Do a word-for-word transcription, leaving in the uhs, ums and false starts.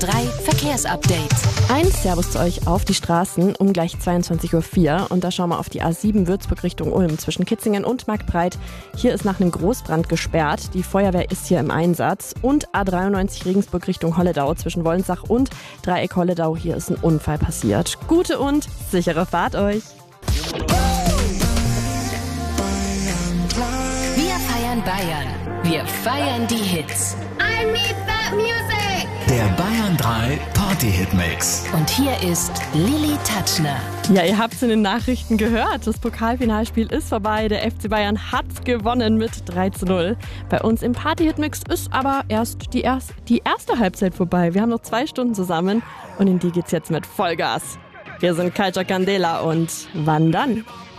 drei Verkehrsupdate. Ein Servus zu euch auf die Straßen um gleich zweiundzwanzig Uhr vier. Und da schauen wir auf die A sieben Würzburg Richtung Ulm zwischen Kitzingen und Marktbreit. Hier ist nach einem Großbrand gesperrt. Die Feuerwehr ist hier im Einsatz. Und A dreiundneunzig Regensburg Richtung Holledau zwischen Wollensach und Dreieck Holledau. Hier ist ein Unfall passiert. Gute und sichere Fahrt euch. Wir feiern Bayern. Wir feiern die Hits. I need that music! Der Bayern drei Party-Hit-Mix. Und hier ist Lilly Tatschner. Ja, ihr habt es in den Nachrichten gehört. Das Pokalfinalspiel ist vorbei. Der F C Bayern hat gewonnen mit drei zu null. Bei uns im Party-Hit-Mix ist aber erst die, erst die erste Halbzeit vorbei. Wir haben noch zwei Stunden zusammen und in die geht's jetzt mit Vollgas. Wir sind Culture Candela und wann dann?